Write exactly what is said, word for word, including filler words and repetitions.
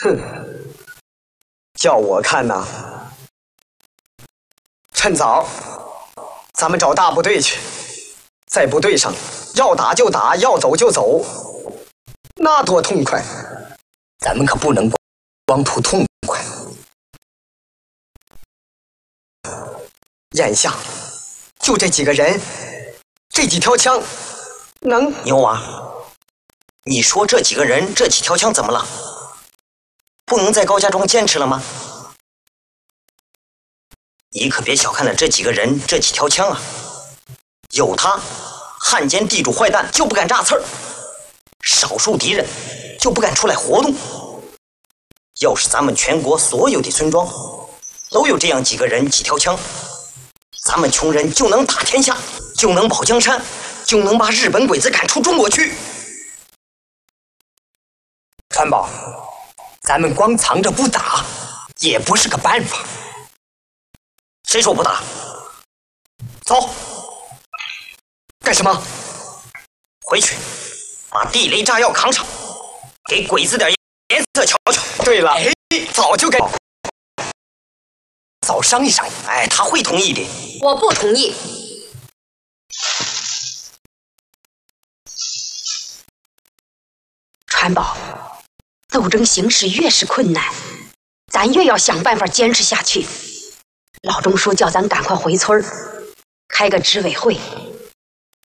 哼，叫我看呐，趁早，咱们找大部队去，在部队上要打就打，要走就走，那多痛快！ 咱们可不能光图痛快。 眼下就这几个人，这几条枪，能牛娃，你说这几个人，这几条枪怎么了？不能在高家庄坚持了吗？你可别小看了这几个人，这几条枪啊！有他，汉奸地主坏蛋就不敢炸刺儿，少数敌人就不敢出来活动。要是咱们全国所有的村庄都有这样几个人几条枪，咱们穷人就能打天下，就能保江山，就能把日本鬼子赶出中国去。 川宝，咱们光藏着不打也不是个办法。 谁说不打？走！ 干什么？ 回去把地雷炸药扛上，给鬼子点颜色瞧瞧。 对了，早就该早商议商议。 哎，他会同意的。 我不同意。川宝，斗争形势越是困难，咱越要想办法坚持下去。老钟说叫咱赶快回村儿，开个执委会，